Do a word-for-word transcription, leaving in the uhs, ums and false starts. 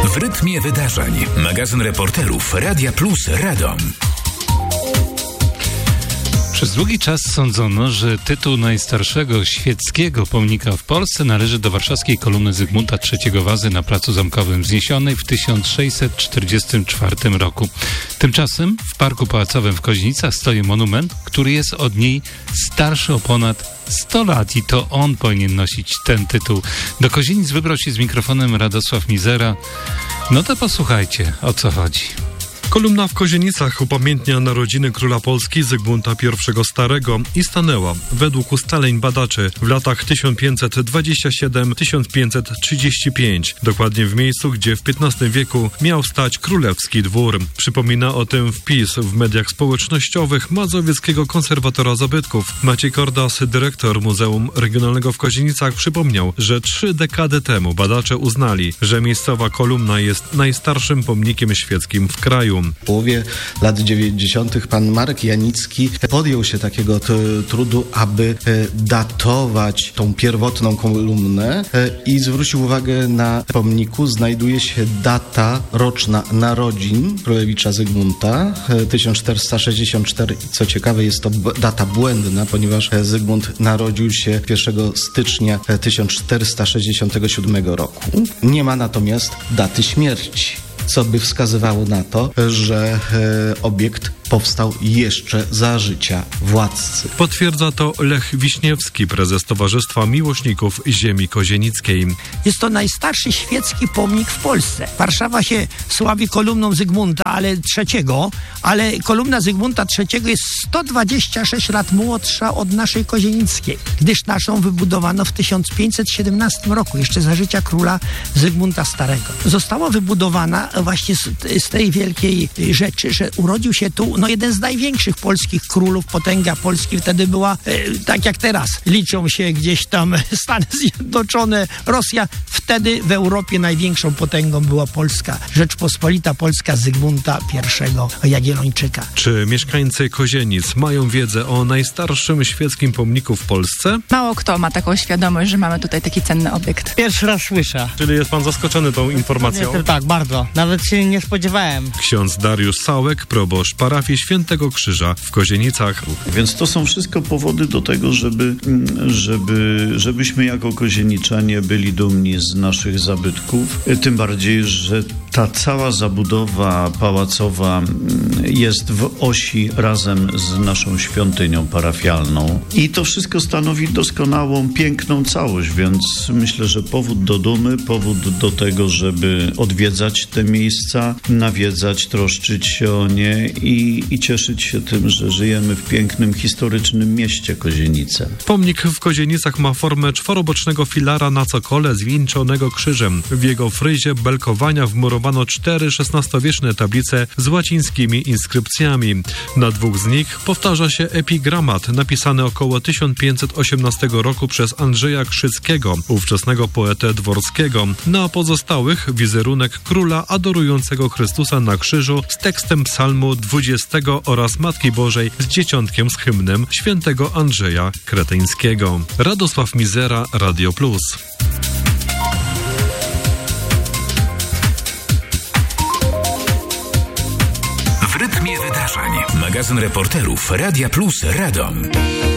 W rytmie wydarzeń. Magazyn reporterów Radia Plus Radom. Przez długi czas sądzono, że tytuł najstarszego świeckiego pomnika w Polsce należy do warszawskiej kolumny Zygmunta trzeciego Wazy na Placu Zamkowym, wzniesionej w tysiąc sześćset czterdziestym czwartym roku. Tymczasem w Parku Pałacowym w Koźnicach stoi monument, który jest od niej starszy o ponad sto lat i to on powinien nosić ten tytuł. Do Kozienic wybrał się z mikrofonem Radosław Mizera. No to posłuchajcie, o co chodzi. Kolumna w Kozienicach upamiętnia narodziny króla Polski Zygmunta pierwszego Starego i stanęła, według ustaleń badaczy, w latach tysiąc pięćset dwudziestym siódmym do tysiąc pięćset trzydziestego piątego, dokładnie w miejscu, gdzie w piętnastym wieku miał stać królewski dwór. Przypomina o tym wpis w mediach społecznościowych mazowieckiego konserwatora zabytków. Maciej Kordas, dyrektor Muzeum Regionalnego w Kozienicach, przypomniał, że trzy dekady temu badacze uznali, że miejscowa kolumna jest najstarszym pomnikiem świeckim w kraju. W połowie lat dziewięćdziesiątych pan Marek Janicki podjął się takiego t- trudu, aby e, datować tą pierwotną kolumnę e, i zwrócił uwagę, na pomniku znajduje się data roczna narodzin królewicza Zygmunta, e, tysiąc czterysta sześćdziesiąty czwarty. I co ciekawe, jest to b- data błędna, ponieważ e, Zygmunt narodził się pierwszego stycznia e, tysiąc czterysta sześćdziesiątego siódmego roku. Nie ma natomiast daty śmierci, co by wskazywało na to, że e, obiekt powstał jeszcze za życia władcy. Potwierdza to Lech Wiśniewski, prezes Towarzystwa Miłośników Ziemi Kozienickiej. Jest to najstarszy świecki pomnik w Polsce. Warszawa się sławi kolumną Zygmunta, ale trzeciego, ale kolumna Zygmunta trzeciego jest sto dwadzieścia sześć lat młodsza od naszej kozienickiej, gdyż naszą wybudowano w tysiąc pięćset siedemnastym roku, jeszcze za życia króla Zygmunta Starego. Została wybudowana właśnie z, z tej wielkiej rzeczy, że urodził się tu no jeden z największych polskich królów, potęga Polski wtedy była, e, tak jak teraz, liczą się gdzieś tam Stany Zjednoczone, Rosja. Wtedy w Europie największą potęgą była Polska, Rzeczpospolita Polska Zygmunta pierwszego Jagiellończyka. Czy mieszkańcy Kozienic mają wiedzę o najstarszym świeckim pomniku w Polsce? Mało kto ma taką świadomość, że mamy tutaj taki cenny obiekt. Pierwszy raz słyszę. Czyli jest pan zaskoczony tą informacją? Nie, tak, bardzo. Nawet się nie spodziewałem. Ksiądz Dariusz Sałek, proboszcz parafii Świętego Krzyża w Kozienicach. Więc to są wszystko powody do tego, żeby, żeby, żebyśmy jako kozieniczanie byli dumni z naszych zabytków. Tym bardziej, że ta cała zabudowa pałacowa jest w osi razem z naszą świątynią parafialną. I to wszystko stanowi doskonałą, piękną całość, więc myślę, że powód do dumy, powód do tego, żeby odwiedzać te miejsca, nawiedzać, troszczyć się o nie i, i cieszyć się tym, że żyjemy w pięknym, historycznym mieście Kozienice. Pomnik w Kozienicach ma formę czworobocznego filara na cokole zwieńczonego krzyżem. W jego fryzie belkowania wmurowano cztery szesnastowieczne tablice z łacińskimi inskrypcjami. Na dwóch z nich powtarza się epigramat napisany około tysiąc pięćset osiemnastego roku przez Andrzeja Krzyckiego, ówczesnego poetę dworskiego. Na pozostałych wizerunek króla adorującego Chrystusa na krzyżu z tekstem psalmu dwudziestego oraz Matki Bożej z dzieciątkiem z hymnem świętego Andrzeja Kretyńskiego. Radosław Mizera, Radio Plus. W rytmie wydarzeń. Magazyn reporterów Radia Plus Radom.